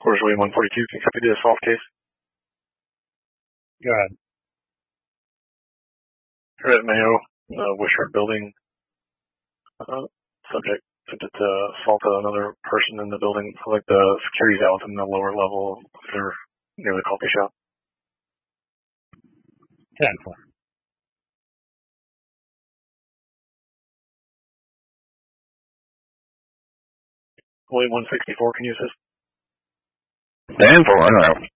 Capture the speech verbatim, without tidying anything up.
Course William one forty-two, can you copy the assault case? Go ahead. Here at Mayo, uh, Wishart building, uh, subject attempted to assault another person in the building. So like the security's out in the lower level, they're near the coffee shop. ten four. William one sixty-four, can you assist? ten four, I don't know.